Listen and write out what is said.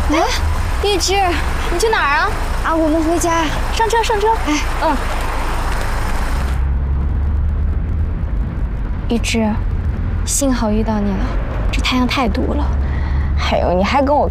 哎，一只， 你去哪儿啊？ 啊，我们回家。 上车，上车。 哎， 嗯。 一只，幸好遇到你了，这太阳太毒了。还有，你还跟我